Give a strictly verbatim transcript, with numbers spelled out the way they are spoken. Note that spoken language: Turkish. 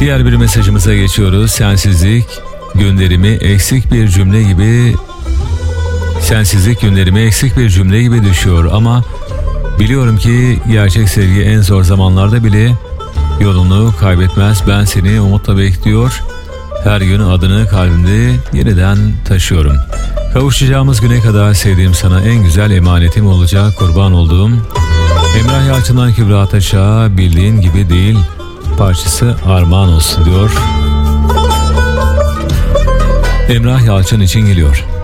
Diğer bir mesajımıza geçiyoruz. Sensizlik günlerimi eksik bir cümle gibi Sensizlik günlerime eksik bir cümle gibi düşüyor ama biliyorum ki gerçek sevgi en zor zamanlarda bile yolunu kaybetmez. Ben seni umutla bekliyor. Her gün adını kalbimde yeniden taşıyorum. Kavuşacağımız güne kadar sevdiğim sana en güzel emanetim olacak, kurban olduğum. Emrah Yalçın'dan Kübra Taş'a bildiğin gibi değil parçası armağan olsun diyor. Emrah Yalçın için geliyor.